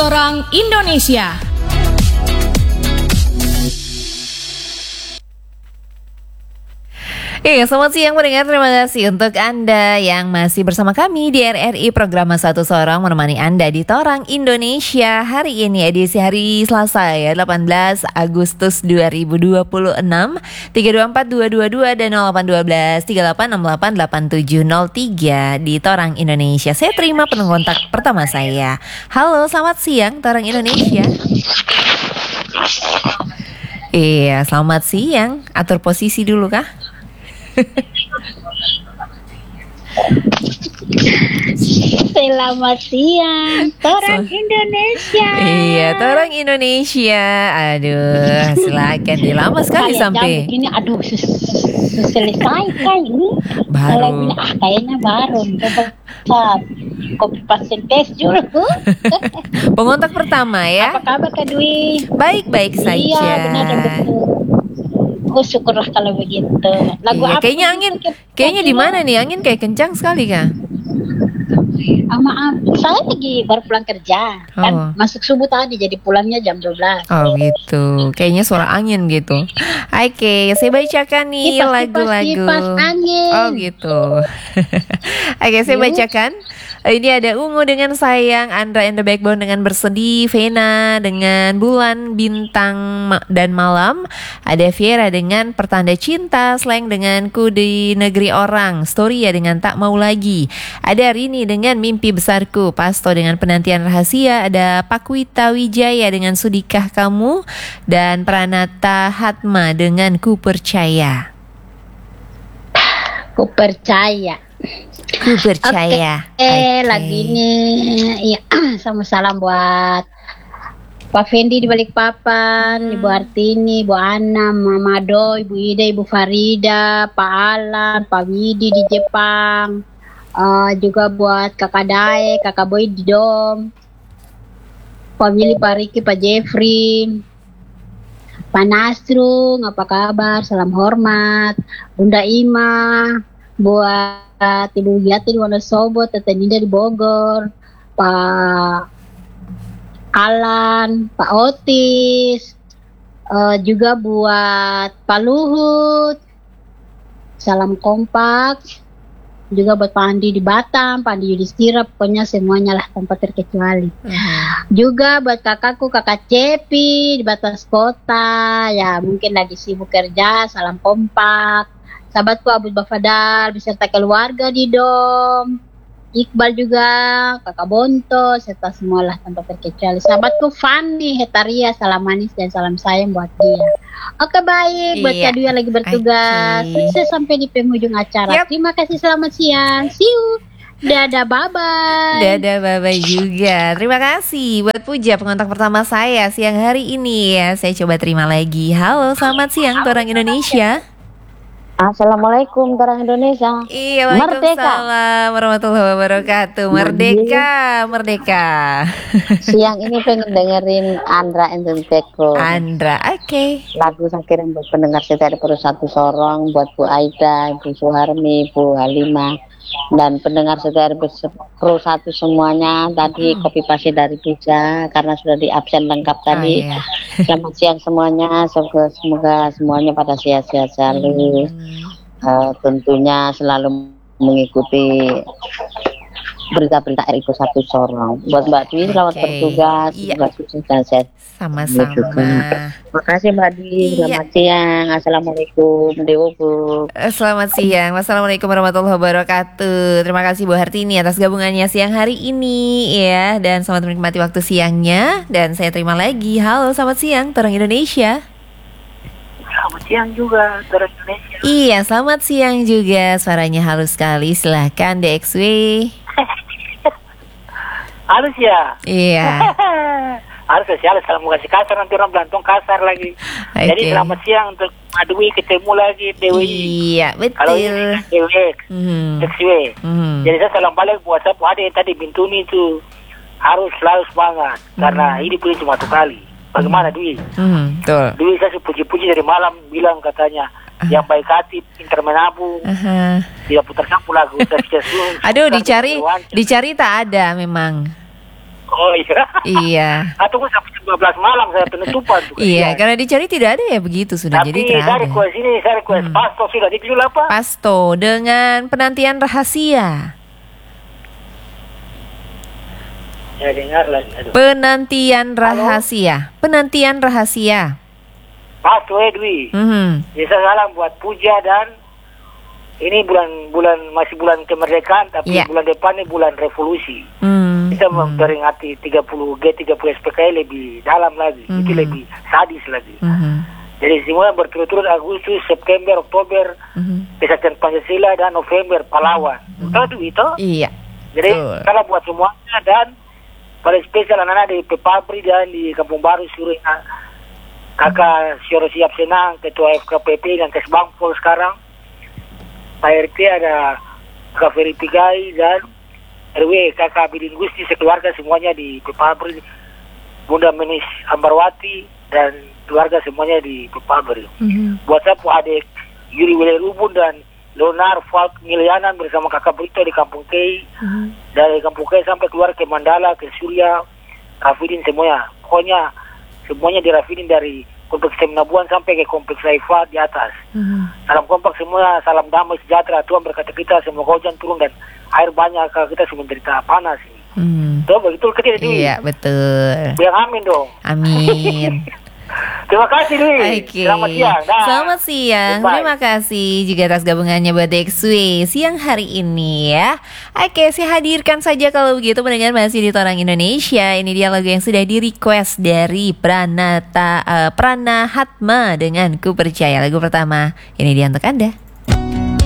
Torang Indonesia. Selamat siang pendengar, terima kasih untuk Anda yang masih bersama kami di RRI program Satu Sorong menemani Anda di Torang Indonesia. Hari ini edisi hari Selasa ya, 18 Agustus 2026, 324222 dan 0812 38688703 di Torang Indonesia. Saya terima pengontak pertama saya. Halo, selamat siang Torang Indonesia. Selamat siang. Atur posisi dulu kah? Selamat siang, Torang Indonesia. Iya, Torang Indonesia. Aduh, silakan. Lama sekali sampai. Ini selesai kah ini? Baru. Kayaknya baru. Coba copy paste test dulu. Pengontak pertama ya. Apa kabar Kak Dwi? Baik-baik saja. Iya, benar dan betul. Syukurlah kalau begitu. Lagu apa? Kayaknya di mana nih? Angin kayak kencang sekali kah? Maaf, saya lagi baru pulang kerja. Kan masuk subuh tadi, jadi pulangnya jam 12. Oh gitu. Kayaknya suara angin gitu. Oke, saya bacakan nih lagu-lagu. Kipas angin. Oh gitu. Oke, saya bacakan. Ini ada Ungu dengan Sayang, Andra and the Backbone dengan Bersedih, Vena dengan Bulan, Bintang dan Malam, ada Viera dengan Pertanda Cinta, Slang dengan Ku di Negeri Orang, Storia dengan Tak Mau Lagi, ada Rini dengan Mimpi Besarku, Pasto dengan Penantian Rahasia, ada Pakwita Wijaya dengan Sudikah Kamu, dan Pranata Hatma dengan Ku Percaya. Ku percaya. Ku percaya. Lagu ini ya, sama salam buat Pak Fendi di Balikpapan, Ibu Artini, Ibu Ana, Mama Do, Ibu Ida, Ibu Farida, Pak Alan, Pak Widi di Jepang, juga buat Kakak Dae, Kakak Boy di Dom, famili Pak Riki, Pak Jeffrey, Pak Nasrung, apa kabar? Salam hormat, Bunda Ima, buat Ibu Yati di Wonosobo, Tete Ninda di Bogor, Pak Alan, Pak Otis, juga buat Pak Luhut, salam kompak, juga buat Pak Andi di Batam, Pak Andi Yudhistira, pokoknya semuanya lah tanpa terkecuali. Juga buat kakakku, Kakak Cepi di Batas Kota, ya mungkin lagi sibuk kerja, salam kompak. Sahabatku Abud Bafadal beserta keluarga di Dom, Iqbal juga, Kakak Bonto, serta semualah tanpa terkecuali. Sahabatku Fanny Hetaria, salam manis dan salam sayang buat dia. Oke baik, buat Kak Dwi yang lagi bertugas, sukses sampai di penghujung acara. Terima kasih, selamat siang, see you. Dadah, bye-bye. Dadah, bye-bye juga. Terima kasih buat Puja, pengontak pertama saya siang hari ini ya. Saya coba terima lagi. Halo, selamat siang Torang Indonesia. Assalamualaikum Torang Indonesia. Iya, waalaikumsalam warahmatullahi wabarakatuh. Merdeka. Siang ini pengen dengerin Andra and the Backbone. Andra, oke. Lagu saya kirim buat pendengar setia di Satu Sorong, buat Bu Aida, Bu Suharmi, Bu Halimah, dan pendengar setia di Satu semuanya. Tadi kopi paste dari Puja karena sudah di absen lengkap tadi. Selamat siang semuanya, semoga semuanya pada sehat-sehat selalu. Tentunya selalu mengikuti berita-berita RRI Satu Sorong. Buat Mbak Dwi selamat bertugas, semoga sukses dan sehat. Sama-sama. Terima kasih Mbak Dwi. Selamat siang. Assalamualaikum. Selamat siang. Wassalamualaikum warahmatullahi wabarakatuh. Terima kasih Bu Hartini atas gabungannya siang hari ini ya, dan selamat menikmati waktu siangnya. Dan saya terima lagi. Halo, selamat siang Torang Indonesia. Selamat siang juga Torang Indonesia. Iya, selamat siang juga. Suaranya halus sekali. Silahkan DXW. Halus ya? Iya. Harus salam kasih kasar, nanti orang belantong kasar lagi. Jadi selamat siang untuk Adwi, ketemu lagi Dewi. Iya, betul. Kalau ini Dewi XW. Jadi saya salam balik buat saya ada tadi Bintuni itu harus selalu semangat karena hidup ini cuma satu kali. Bagaimana Dwi? Betul. Dwi saya puji-puji dari malam bilang katanya yang baik hati, pintar menabung, tidak putar sapu lagu. Aduh, dicari tak ada memang. Oh iya. Iya. Atau sampai 12 malam saya penutupan tuh. Iya, karena dicari tidak ada ya begitu sudah Tapi jadi terada. saya request ini, saya request Pasto sudah dijudul apa? Pasto dengan penantian rahasia. Ya dengar lagi. Aduh. Penantian rahasia. Penantian rahasia. Pasto Edwi. Biasa salam buat Puja dan ini bulan masih bulan kemerdekaan, tapi Iya. bulan depan ini bulan revolusi. Kita memperingati 30 G30 SPKI lebih dalam lagi, itu lebih sadis lagi. Jadi semua berturut-turut Agustus, September, Oktober, Kesatuan Pancasila dan November pahlawan. Tahu itu? Iya. Jadi Betul. kalau buat semuanya dan pada spesial anak-anak di Pepabri dan di Kampung Baru Suruh Kakak Syoro Siap Senang, Ketua FKPP dan Kesbangpol sekarang, Pak RT ada Kak Ferry Pigai dan RW Kakak Bidin Gusti sekeluarga semuanya di Pepabri, Bunda Menis Ambarwati dan keluarga semuanya di Pepabri. Buat saya adik Yuri Wile Rubun dan Leonard Falk Milianan bersama Kakak Brito di Kampung Kei, dari Kampung Kei sampai keluar ke Mandala, ke Surya, Rafidin semuanya. Pokoknya semuanya di Rafidin dari Kompleks Seminabuan sampai ke Kompleks Raifa di atas. Salam kompak semua, salam damai sejahtera. Tuhan berkata kita semoga hujan turun dan air banyak, kalau kita semua menderita panas ini. Tuh begitu kecil Dwi. Iya, betul. Bilang amin dong. Amin. Terima kasih Dwi. Oke. Selamat siang. Dah. Selamat siang. Goodbye. Terima kasih juga atas gabungannya buat Dexwe siang hari ini ya. Oke, saya hadirkan saja kalau begitu mendengar masih di Torang Indonesia. Ini dia lagu yang sudah di request dari Prana Hatma dengan Ku Percaya. Lagu pertama ini dia untuk Anda.